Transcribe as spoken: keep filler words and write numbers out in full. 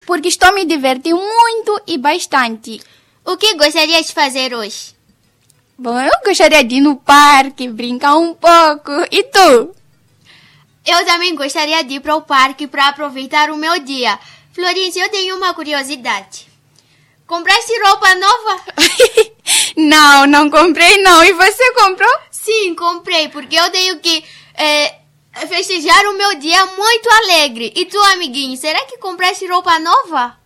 porque estou me divertindo muito e bastante. O que gostaria de fazer hoje? Bom, eu gostaria de ir no parque, brincar um pouco. E tu? Eu também gostaria de ir para o parque para aproveitar o meu dia. Florence, eu tenho uma curiosidade. Compraste roupa nova? Não, não comprei não. E você comprou? Sim, comprei, porque eu tenho que é, festejar o meu dia muito alegre. E tu, amiguinho, será que compraste roupa nova?